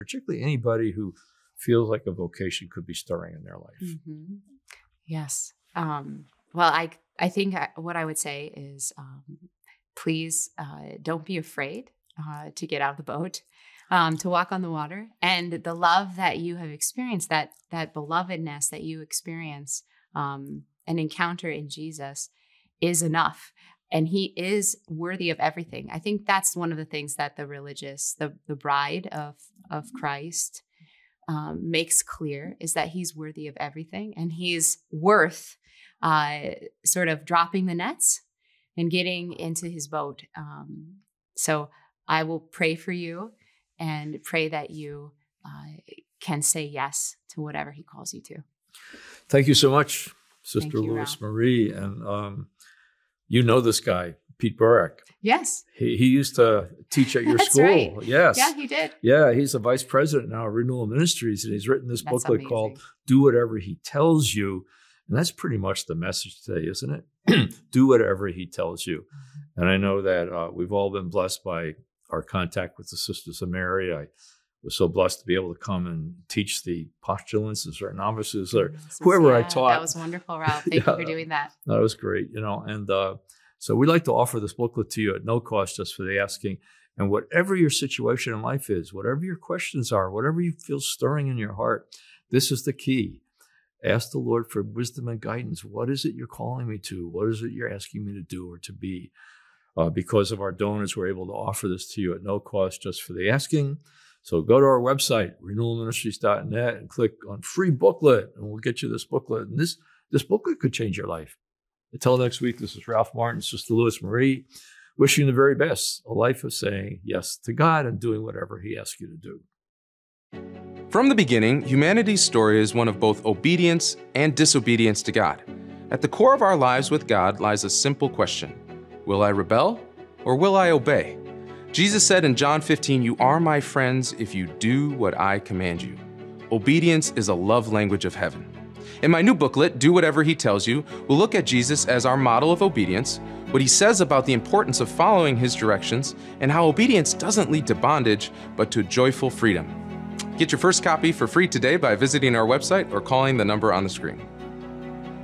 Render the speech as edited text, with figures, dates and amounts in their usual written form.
particularly anybody who feels like a vocation could be stirring in their life. Mm-hmm. Yes. Well, I think what I would say is, please don't be afraid to get out of the boat, to walk on the water, and the love that you have experienced, that belovedness that you experience and encounter in Jesus is enough. And he is worthy of everything. I think that's one of the things that the religious, the bride of Christ makes clear, is that he's worthy of everything, and he's worth sort of dropping the nets and getting into his boat. So I will pray for you and pray that you can say yes to whatever he calls you to. Thank you so much, Sister Thank you, Lois Ralph. Marie. And you know this guy, Pete Burak. Yes. He used to teach at your That's school. right. Yes. Yeah, he did. Yeah, he's the vice president now of Renewal Ministries, and he's written this That's booklet amazing. called Do Whatever He Tells You. And that's pretty much the message today, isn't it? Do whatever he tells you. And I know that we've all been blessed by our contact with the Sisters of Mary. I was so blessed to be able to come and teach the postulants or novices or whoever I taught. That was wonderful, Ralph. Thank you for doing that. That was great, And so we'd like to offer this booklet to you at no cost, just for the asking. And whatever your situation in life is, whatever your questions are, whatever you feel stirring in your heart, this is the key. Ask the Lord for wisdom and guidance. What is it you're calling me to? What is it you're asking me to do or to be? Because of our donors, we're able to offer this to you at no cost, just for the asking. So go to our website, renewalministries.net, and click on free booklet, and we'll get you this booklet. And this booklet could change your life. Until next week, this is Ralph Martin, Sister Lois Marie, wishing you the very best, a life of saying yes to God and doing whatever he asks you to do. From the beginning, humanity's story is one of both obedience and disobedience to God. At the core of our lives with God lies a simple question: will I rebel or will I obey? Jesus said in John 15, "You are my friends if you do what I command you." Obedience is a love language of heaven. In my new booklet, Do Whatever He Tells You, we'll look at Jesus as our model of obedience, what he says about the importance of following his directions, and how obedience doesn't lead to bondage, but to joyful freedom. Get your first copy for free today by visiting our website or calling the number on the screen.